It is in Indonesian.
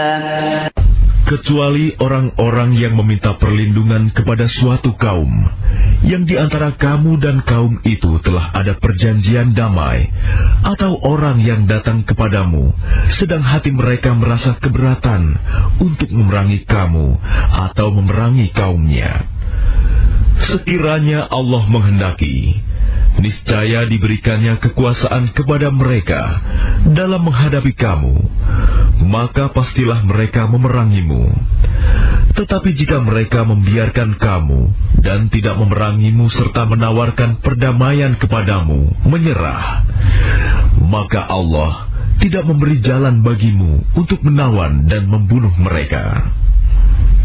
kecuali orang-orang yang meminta perlindungan kepada suatu kaum, yang di antara kamu dan kaum itu telah ada perjanjian damai, atau orang yang datang kepadamu, sedang hati mereka merasa keberatan untuk memerangi kamu atau memerangi kaumnya. Sekiranya Allah menghendaki, niscaya diberikannya kekuasaan kepada mereka dalam menghadapi kamu, maka pastilah mereka memerangimu. Tetapi jika mereka membiarkan kamu dan tidak memerangimu serta menawarkan perdamaian kepadamu, menyerah, maka Allah tidak memberi jalan bagimu untuk menawan dan membunuh mereka.